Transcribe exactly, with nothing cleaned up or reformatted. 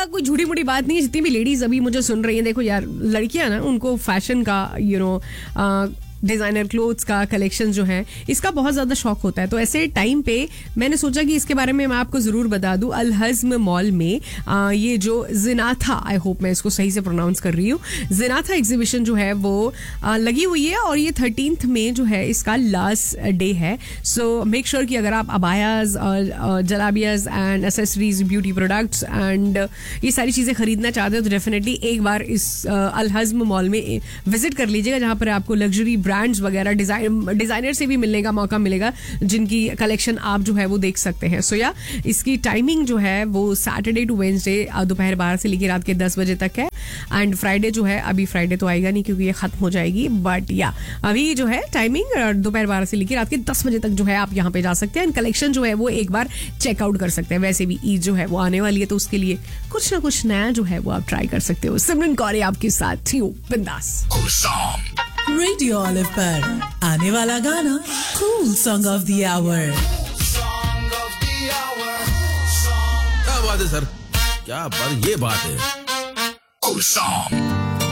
कोई झूठी मूठी बात नहीं है. जितनी भी लेडीज अभी मुझे सुन रही हैं, देखो यार, लड़कियां ना, उनको फैशन का, यू नो, डिजाइनर क्लोथ्स का कलेक्शन जो है, इसका बहुत ज्यादा शौक होता है. तो ऐसे टाइम पे मैंने सोचा कि इसके बारे में मैं आपको जरूर बता दूं. अल हज़्म मॉल में आ, ये जो जिनाथा, आई होप मैं इसको सही से प्रोनाउंस कर रही हूँ, जिनाथा एग्जीबिशन जो है वो आ, लगी हुई है. और ये थर्टींथ में जो है इसका लास्ट डे है. सो मेक श्योर कि अगर आप अबायाज और जलाबियाज and accessories, beauty products and ये सारी चीजें खरीदना चाहते हो तो डेफिनेटली एक बार इस अल हज़्म मॉल में विजिट कर लीजिएगा, जहां पर आपको लग्जरी ब्रांड्स वगैरह, डिजाइन डिजाइनर से भी मिलने का मौका मिलेगा, जिनकी कलेक्शन आप जो है वो देख सकते हैं. सो या इसकी टाइमिंग जो है वो सैटरडे टू वेडनेसडे दोपहर बारह से लेकर रात के दस बजे तक है. एंड फ्राइडे जो है, अभी फ्राइडे तो आएगा नहीं क्योंकि ये खत्म हो जाएगी, बट या अभी जो है टाइमिंग दोपहर बारह से लेकर रात के दस बजे तक जो है आप यहाँ पे जा सकते हैं. एंड कलेक्शन जो है वो एक बार चेकआउट कर सकते हैं. वैसे भी ईद जो है वो आने वाली है, तो उसके लिए कुछ ना कुछ नया जो है वो आप ट्राई कर सकते हो. सिमरन कौर आपके साथ थी बिंदास. रेडियो ऑलिव पर आने वाला गाना cool song of the our. क्या बात है सर, क्या बात, ये बात है.